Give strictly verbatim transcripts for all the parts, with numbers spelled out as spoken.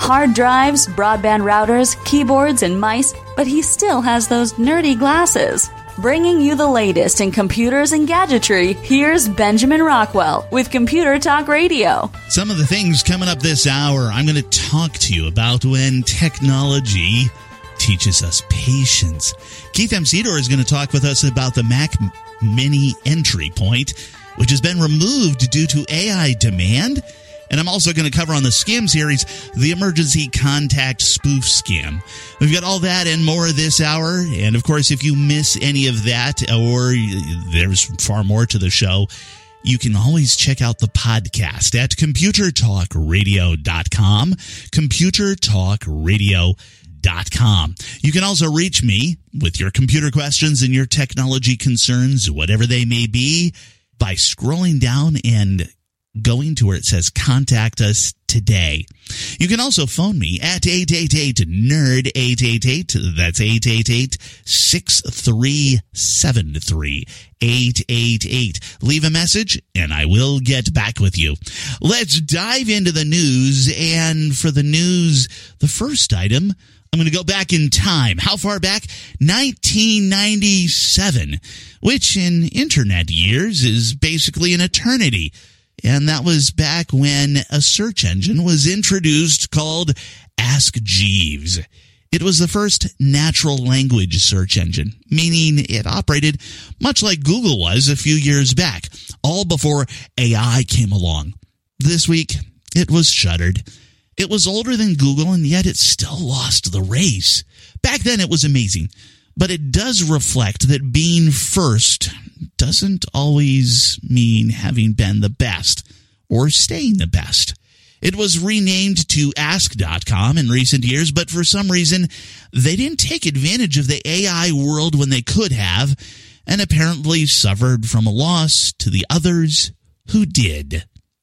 hard drives, broadband routers, keyboards, and mice, but he still has those nerdy glasses. Bringing you the latest in computers and gadgetry, here's Benjamin Rockwell with Computer Talk Radio. Some of the things coming up this hour, I'm going to talk to you about when technology teaches us patience. Keith M. Cedar is going to talk with us about the Mac Mini entry point, which has been removed due to A I demand. And I'm also going to cover on the Scam series, the emergency contact spoof scam. We've got all that and more this hour. And, of course, if you miss any of that or there's far more to the show, you can always check out the podcast at computer talk radio dot com, computer talk radio dot com. You can also reach me with your computer questions and your technology concerns, whatever they may be, by scrolling down and going to where it says contact us today. You can also phone me at eight eight eight N E R D, eight eight eight, that's eight eight eight, six three seven three, eight eight eight. Leave a message and I will get back with you. Let's dive into the news, and for the news, the first item, I'm going to go back in time. How far back? nineteen ninety-seven, which in internet years is basically an eternity. And that was back when a search engine was introduced called Ask Jeeves. It was the first natural language search engine, meaning it operated much like Google was a few years back, all before A I came along. This week, it was shuttered. It was older than Google, and yet it still lost the race. Back then, it was amazing. But it does reflect that being first doesn't always mean having been the best or staying the best. It was renamed to ask dot com in recent years, but for some reason, they didn't take advantage of the A I world when they could have, and apparently suffered from a loss to the others who did.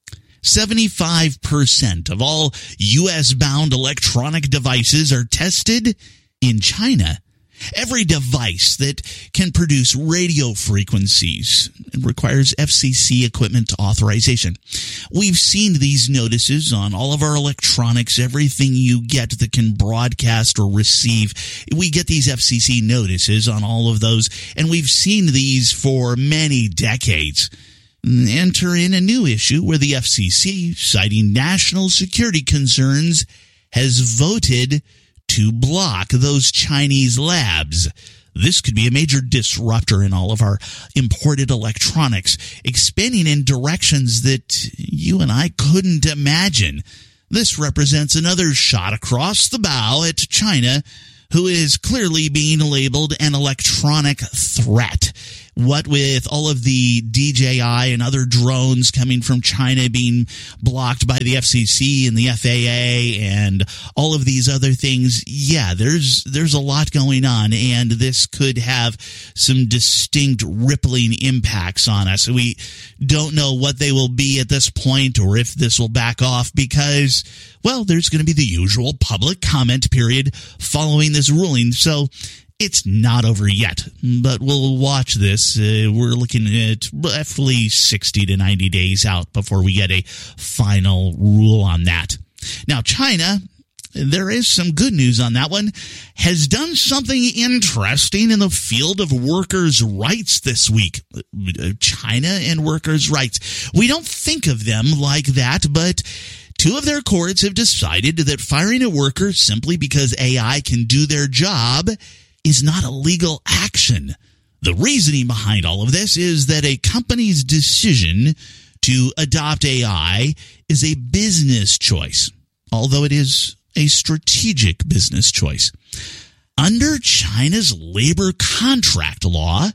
seventy-five percent of all U S-bound electronic devices are tested in China. Every device that can produce radio frequencies requires F C C equipment authorization. We've seen these notices on all of our electronics, everything you get that can broadcast or receive. We get these F C C notices on all of those, and we've seen these for many decades. Enter in a new issue where the F C C, citing national security concerns, has voted to block those Chinese labs. This could be a major disruptor in all of our imported electronics, expanding in directions that you and I couldn't imagine. This represents another shot across the bow at China, who is clearly being labeled an electronic threat. What with all of the D J I and other drones coming from China being blocked by the F C C and the F A A and all of these other things, yeah, there's there's a lot going on, and this could have some distinct rippling impacts on us. We don't know what they will be at this point or if this will back off because, well, there's going to be the usual public comment period following this ruling, so it's not over yet, but we'll watch this. Uh, we're looking at roughly sixty to ninety days out before we get a final rule on that. Now, China, there is some good news on that one, has done something interesting in the field of workers' rights this week. China and workers' rights. We don't think of them like that, but two of their courts have decided that firing a worker simply because A I can do their job is not a legal action. The reasoning behind all of this is that a company's decision to adopt A I is a business choice, although it is a strategic business choice. Under China's labor contract law,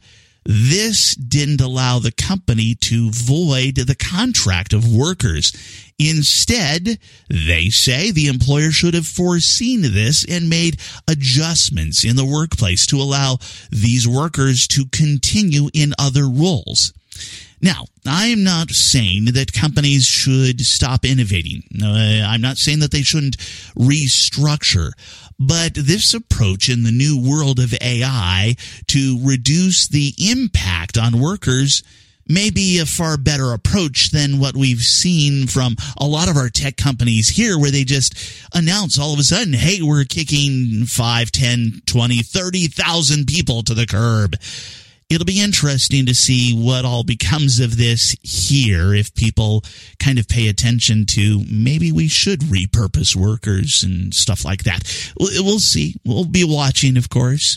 this didn't allow the company to void the contract of workers. Instead, they say the employer should have foreseen this and made adjustments in the workplace to allow these workers to continue in other roles. Now, I'm not saying that companies should stop innovating. Uh, I'm not saying that they shouldn't restructure. But this approach in the new world of A I to reduce the impact on workers may be a far better approach than what we've seen from a lot of our tech companies here, where they just announce all of a sudden, hey, we're kicking five, ten, twenty, thirty thousand people to the curb. It'll be interesting to see what all becomes of this here if people kind of pay attention to maybe we should repurpose workers and stuff like that. We'll see. We'll be watching, of course.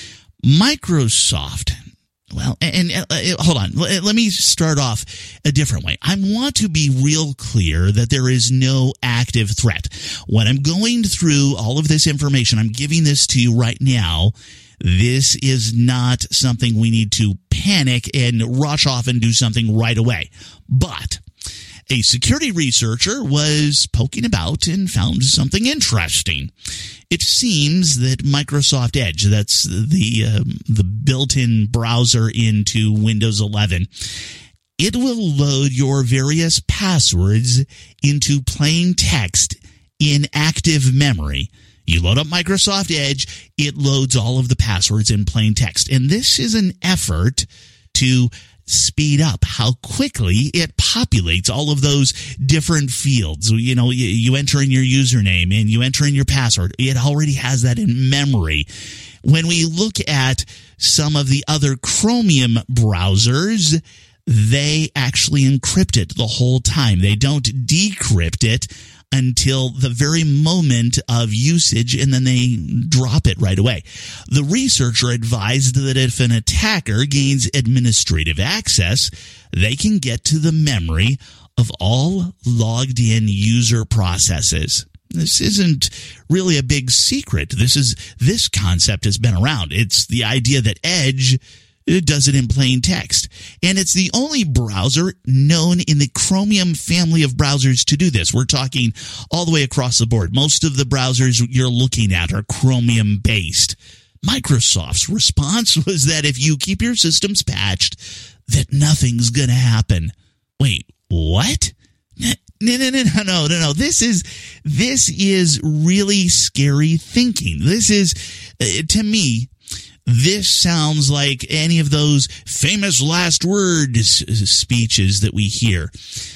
Microsoft. Well, and, and uh, hold on. Let me start off a different way. I want to be real clear that there is no active threat. When I'm going through all of this information, I'm giving this to you right now. This is not something we need to panic and rush off and do something right away. But a security researcher was poking about and found something interesting. It seems that Microsoft Edge, that's the um, the built-in browser into Windows eleven, it will load your various passwords into plain text in active memory. You load up Microsoft Edge, it loads all of the passwords in plain text. And this is an effort to speed up how quickly it populates all of those different fields. You know, you, you enter in your username and you enter in your password. It already has that in memory. When we look at some of the other Chromium browsers, they actually encrypt it the whole time. They don't decrypt it until the very moment of usage, and then they drop it right away. The researcher advised that if an attacker gains administrative access, they can get to the memory of all logged in user processes. This isn't really a big secret. This is this concept has been around. It's the idea that Edge It does it in plain text. And it's the only browser known in the Chromium family of browsers to do this. We're talking all the way across the board. Most of the browsers you're looking at are Chromium-based. Microsoft's response was that if you keep your systems patched, that nothing's going to happen. Wait, what? No, no, no, no, no, no, no. This is, this is really scary thinking. This is, uh, to me, this sounds like any of those famous last words speeches that we hear.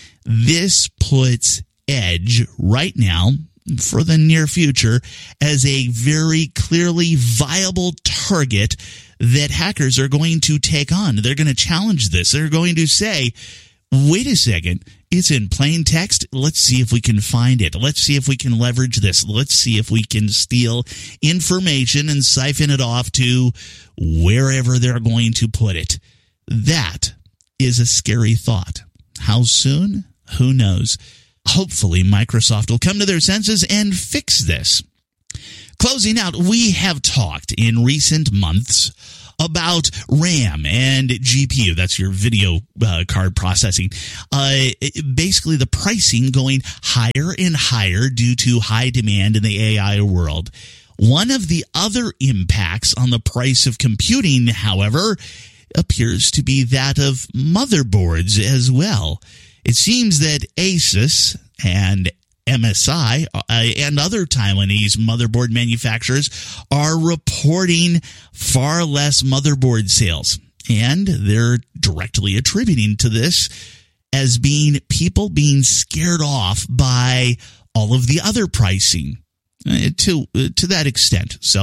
This puts Edge right now, for the near future, as a very clearly viable target that hackers are going to take on. They're going to challenge this. They're going to say, wait a second, it's in plain text. Let's see if we can find it. Let's see if we can leverage this. Let's see if we can steal information and siphon it off to wherever they're going to put it. That is a scary thought. How soon? Who knows? Hopefully, Microsoft will come to their senses and fix this. Closing out, we have talked in recent months about RAM and G P U. That's your video uh, card processing. Uh, basically, the pricing going higher and higher due to high demand in the A I world. One of the other impacts on the price of computing, however, appears to be that of motherboards as well. It seems that Asus and M S I uh, and other Taiwanese motherboard manufacturers are reporting far less motherboard sales. And they're directly attributing to this as being people being scared off by all of the other pricing uh, to, uh, to that extent. So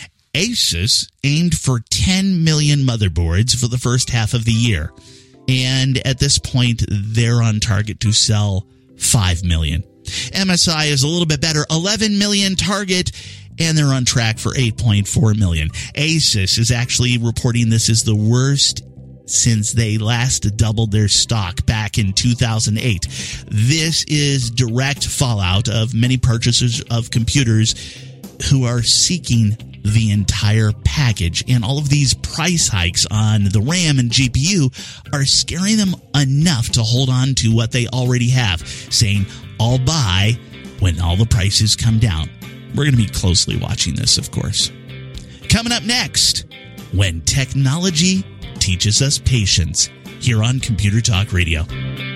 Asus aimed for ten million motherboards for the first half of the year. And at this point, they're on target to sell five million. M S I is a little bit better, eleven million target, and they're on track for eight point four million. Asus is actually reporting this is the worst since they last doubled their stock back in two thousand eight. This is direct fallout of many purchasers of computers who are seeking the entire package, and all of these price hikes on the RAM and G P U are scaring them enough to hold on to what they already have, saying, I'll buy when all the prices come down. We're going to be closely watching this, of course. Coming up next, when technology teaches us patience, here on Computer Talk Radio.